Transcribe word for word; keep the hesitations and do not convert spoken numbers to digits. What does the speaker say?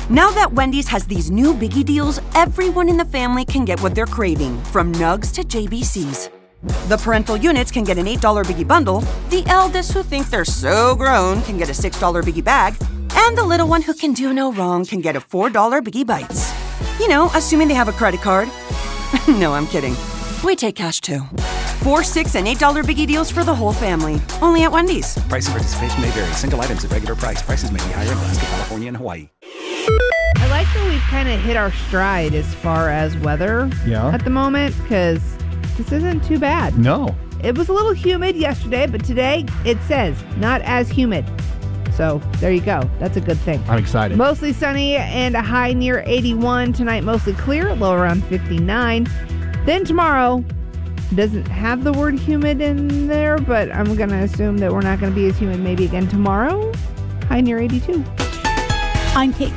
Now that Wendy's has these new biggie deals, everyone in the family can get what they're craving, from nugs to J B Cs. The parental units can get an eight dollar biggie bundle, the eldest who think they're so grown can get a six dollar biggie bag, and the little one who can do no wrong can get a four dollar biggie bites. You know, assuming they have a credit card. No, I'm kidding. We take cash too. Four, six, and eight dollar biggie deals for the whole family. Only at Wendy's. Price and participation may vary. Single items at regular price. Prices may be higher in Alaska, California, and Hawaii. I like that we've kind of hit our stride as far as weather Yeah. at the moment, because this isn't too bad. No. It was a little humid yesterday, but today it says not as humid. So there you go. That's a good thing. I'm excited. Mostly sunny and a high near eighty-one. Tonight mostly clear, low around fifty-nine. Then tomorrow doesn't have the word humid in there, but I'm going to assume that we're not going to be as humid maybe again tomorrow. High near eighty-two. I'm Kate